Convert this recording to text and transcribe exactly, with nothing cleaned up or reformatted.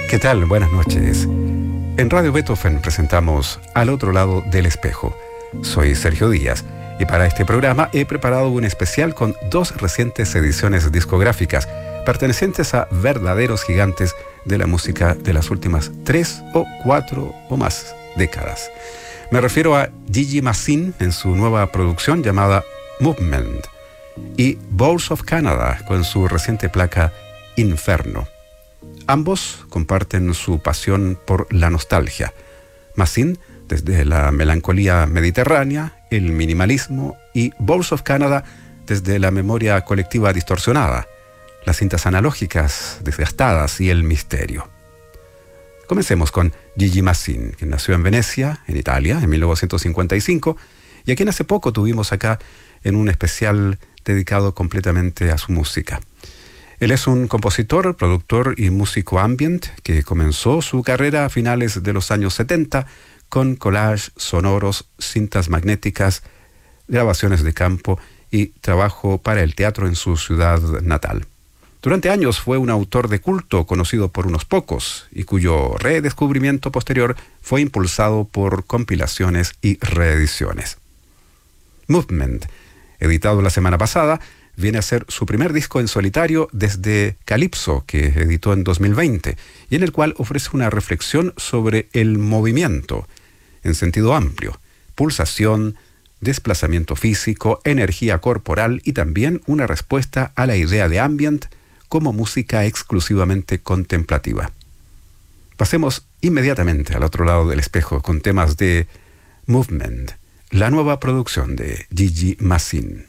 ¿Qué tal? Buenas noches. En Radio Beethoven presentamos Al otro lado del espejo. Soy Sergio Díaz y para este programa he preparado un especial con dos recientes ediciones discográficas pertenecientes a verdaderos gigantes de la música de las últimas tres o cuatro o más décadas. Me refiero a Gigi Massin en su nueva producción llamada Movement y Bowls of Canada con su reciente placa Inferno. Ambos comparten su pasión por la nostalgia. Massin desde la melancolía mediterránea, el minimalismo, y Bowls of Canada desde la memoria colectiva distorsionada, las cintas analógicas desgastadas y el misterio. Comencemos con Gigi Massin, quien nació en Venecia, en Italia, en mil novecientos cincuenta y cinco, y a quien hace poco tuvimos acá en un especial dedicado completamente a su música. Él es un compositor, productor y músico ambient que comenzó su carrera a finales de los años setenta con collages sonoros, cintas magnéticas, grabaciones de campo y trabajo para el teatro en su ciudad natal. Durante años fue un autor de culto conocido por unos pocos y cuyo redescubrimiento posterior fue impulsado por compilaciones y reediciones. Movement, editado la semana pasada, viene a ser su primer disco en solitario desde Calypso, que editó en dos mil veinte, y en el cual ofrece una reflexión sobre el movimiento, en sentido amplio, pulsación, desplazamiento físico, energía corporal y también una respuesta a la idea de ambient como música exclusivamente contemplativa. Pasemos inmediatamente al otro lado del espejo con temas de Movement, la nueva producción de Gigi Massin.